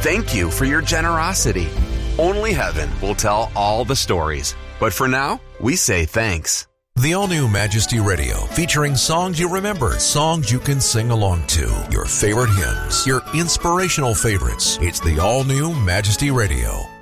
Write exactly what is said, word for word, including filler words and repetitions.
Thank you for your generosity. Only heaven will tell all the stories. But for now, we say thanks. The all-new Majesty Radio, featuring songs you remember, songs you can sing along to, your favorite hymns, your inspirational favorites. It's the all-new Majesty Radio.